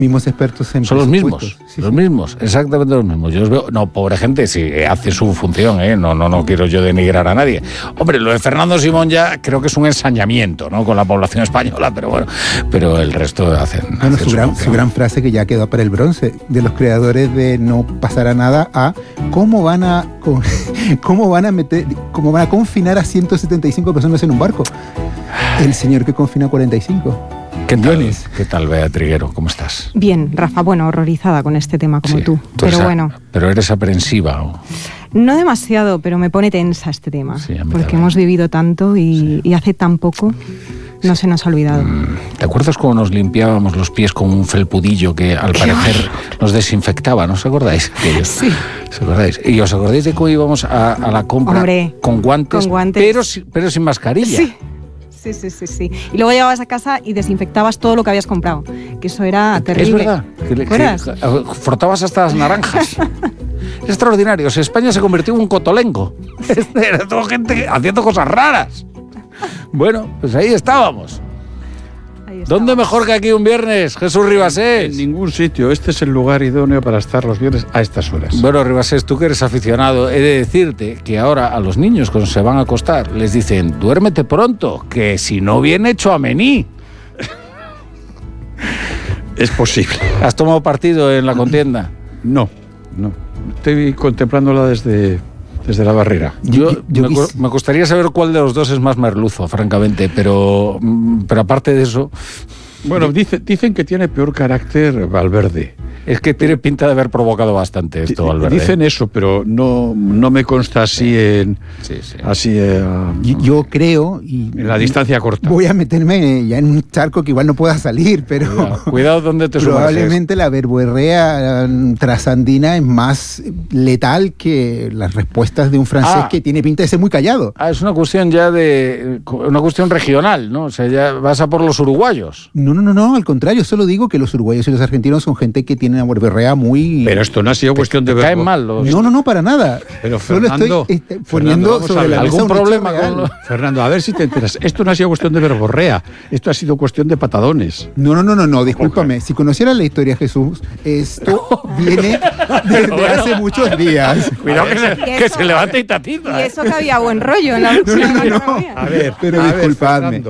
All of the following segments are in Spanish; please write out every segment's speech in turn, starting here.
Mismos expertos en son los mismos, sí, los mismos, exactamente los mismos. Yo os veo, no, pobre gente, sí, hace su función, no quiero yo denigrar a nadie. Hombre, lo de Fernando Simón ya creo que es un ensañamiento, ¿no?, con la población española, pero bueno, pero el resto hacen. Bueno, su gran frase que ya quedó para el bronce de los creadores de No pasará nada a cómo van a confinar a 175 personas en un barco. El señor que confina a 45. ¿Qué tal, Bea Triguero? ¿Cómo estás? Bien, Rafa, bueno, horrorizada con este tema como tú. Pero bueno. ¿Pero eres aprensiva o...? No demasiado, pero me pone tensa este tema. Sí, porque hemos vivido tanto y hace tan poco no se nos ha olvidado. ¿Te acuerdas cómo nos limpiábamos los pies con un felpudillo que al parecer nos desinfectaba? ¿No os acordáis? Sí. ¿Os acordáis? ¿Y os acordáis de cómo íbamos a la compra? Hombre, con guantes. Pero sin mascarilla? Sí. Sí. Y luego llegabas a casa y desinfectabas todo lo que habías comprado, que eso era terrible. Es verdad, que frotabas hasta las naranjas. Es extraordinario. O sea, España se convirtió en un cotolengo. Era toda gente haciendo cosas raras. Bueno, pues ahí estábamos. ¿Dónde mejor que aquí un viernes, Jesús Ribasés? En ningún sitio. Este es el lugar idóneo para estar los viernes a estas horas. Bueno, Ribasés, tú que eres aficionado, he de decirte que ahora a los niños cuando se van a acostar les dicen, duérmete pronto, que si no viene Tchouaméni. Es posible. ¿Has tomado partido en la contienda? No. Estoy contemplándola desde la barrera. Me gustaría saber cuál de los dos es más merluzo, francamente, pero aparte de eso... Bueno, dicen que tiene peor carácter Valverde. Es que tiene pinta de haber provocado bastante esto, Valverde. Dicen eso, pero no me consta así yo creo... en la distancia corta. Voy a meterme ya en un charco que igual no pueda salir, pero... Cuidado donde te sumerges. Probablemente la verborrea trasandina es más letal que las respuestas de un francés que tiene pinta de ser muy callado. Es una cuestión ya una cuestión regional, ¿no? O sea, ya vas a por los uruguayos. No, al contrario, solo digo que los uruguayos y los argentinos son gente que tiene una verborrea muy... Pero esto no ha sido cuestión de caen mal los... No, para nada. Pero Fernando, solo estoy poniendo sobre la mesa algún problema con... Fernando, a ver si te enteras. Esto no ha sido cuestión de verborrea, esto ha sido cuestión de patadones. No, discúlpame. Si conocieras la historia, Jesús, esto viene desde hace muchos días. Cuidado que se levante y tatita. Y eso que había buen rollo en la no. A ver, pero disculpadme.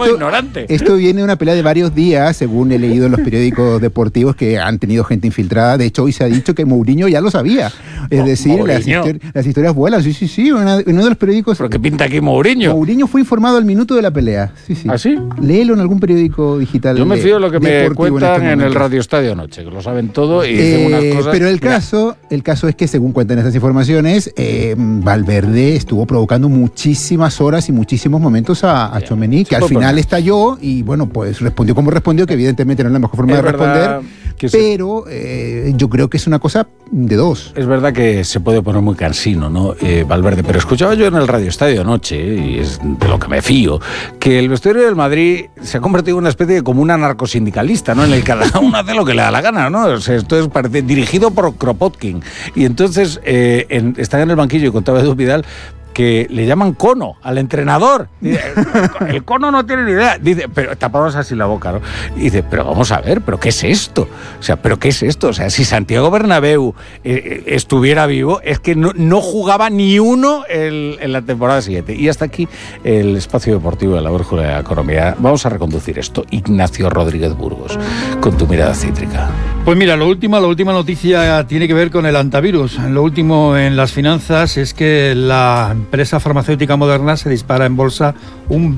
Esto viene de una pelea de varios días, según he leído en los periódicos deportivos que han tenido gente infiltrada. De hecho, hoy se ha dicho que Mourinho ya lo sabía. Es decir, las historias vuelan. Sí. Uno de los periódicos... ¿Pero qué pinta aquí Mourinho? Mourinho fue informado al minuto de la pelea. Sí. ¿Ah, sí? Léelo en algún periódico digital. Yo me fío de lo que me cuentan en el Radio Estadio Noche, que lo saben todo y dicen unas cosas... Pero el caso es que, según cuentan estas informaciones, Valverde estuvo provocando muchísimas horas y muchísimos momentos a Tchouaméni, que al final estalló y, bueno, pues respondió como respondió, que evidentemente no es la mejor forma de responder, pero yo creo que es una cosa de dos. Es verdad que se puede poner muy cansino, ¿no? Valverde, pero escuchaba yo en el Radio Estadio anoche, y es de lo que me fío, que el vestuario del Madrid se ha convertido en una especie de como una narcosindicalista, ¿no? En el que cada uno hace lo que le da la gana, ¿no? O sea, esto parece dirigido por Kropotkin. Y entonces están en el banquillo y contaba Edu Vidal que le llaman cono al entrenador. Dice, el cono no tiene ni idea. Dice, pero tapamos así la boca, ¿no? Y dice, pero vamos a ver, ¿pero qué es esto? O sea, ¿pero qué es esto? O sea, si Santiago Bernabéu estuviera vivo, es que no jugaba ni uno en la temporada siguiente. Y hasta aquí el espacio deportivo de la Brújula de la Economía. Vamos a reconducir esto. Ignacio Rodríguez Burgos, con tu mirada cítrica. Pues mira, la última noticia tiene que ver con el antivirus. Lo último en las finanzas es que la empresa farmacéutica Moderna se dispara en bolsa un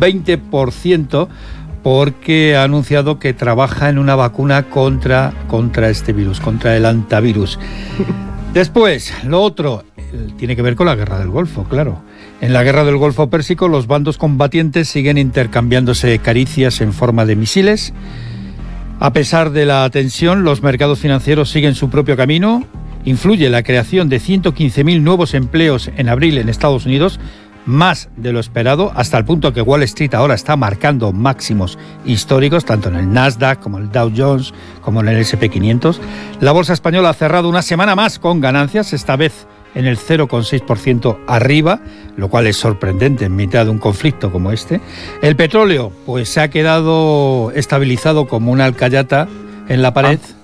20% porque ha anunciado que trabaja en una vacuna contra este virus, contra el antivirus. Después, lo otro tiene que ver con la guerra del Golfo, claro. En la guerra del Golfo Pérsico, los bandos combatientes siguen intercambiándose caricias en forma de misiles. A pesar de la tensión, los mercados financieros siguen su propio camino. Influye la creación de 115.000 nuevos empleos en abril en Estados Unidos, más de lo esperado, hasta el punto que Wall Street ahora está marcando máximos históricos, tanto en el Nasdaq como en el Dow Jones, como en el S&P 500. La bolsa española ha cerrado una semana más con ganancias, esta vez en el 0,6% arriba, lo cual es sorprendente en mitad de un conflicto como este. El petróleo, pues se ha quedado estabilizado como una alcayata en la pared.